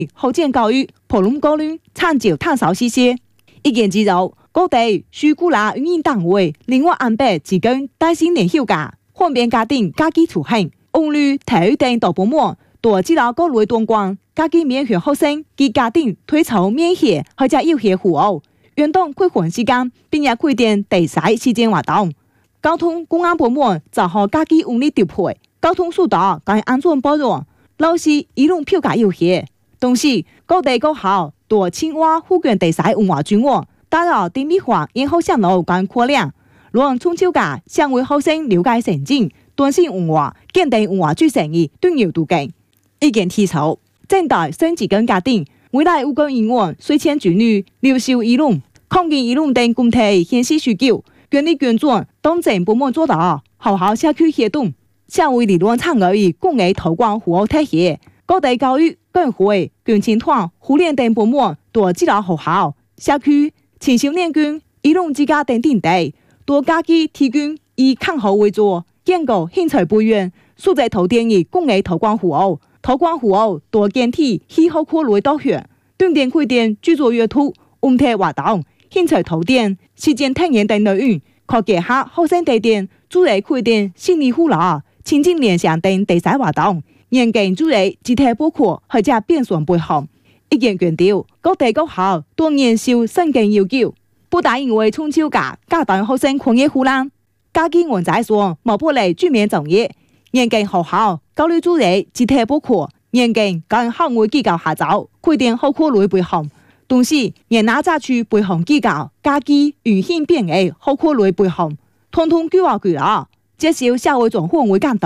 后建教育普隆高率参照探讨细节。意見指出，各地需鼓勵運營單位另外安排提供帶薪年休假，方便家庭假期出行。文旅體育等大部門多指導各類動光假期免費學生及家庭推出免費或者有些服務，運動開放時間，並且規定地賽時間活動。交通公安部門就和假期運力調配，交通疏導跟安全保障，老師一路票價有限。同時，各地各校多青蛙附近地賽文化專案，打造電米化然後上路跟擴量，讓中秋假向為學生了解神經、短信文化、建定文化最成義對牛途徑。意見提出，正大升級跟家庭未來有個議員稅前子女留守義農、抗擊義農等工體顯示需求，權利捐贈當政部門做到，學校社區協同，社會理論參與公益推廣服務體系，各地教育工會、捐錢團、婦聯等部門多指導學校、社區、青少年軍、義農之家等地，多假期提供以看好為主，建構興趣培養，素質投電以公益推廣服務。推廣服務多建體氣候考慮導向，斷點規定居住閱讀、文體活動、興趣投電、時間體驗等內容，可結合學生地點，主題規定心理輔導、情境聯想等地賽活動，嚴謹主題集體包括或者變相配合。意見強調，各地各校多研修聖經要求，不但因為中秋假加大學生課業負擔，假期原則上冇不利居民就業。嚴謹學校教育主題集體包括，嚴謹跟校外機構合作，規定學科類培訓，同時嚴拿查處培訓機構假期允許變異學科類培訓，統統計劃接受社會狀況為監督。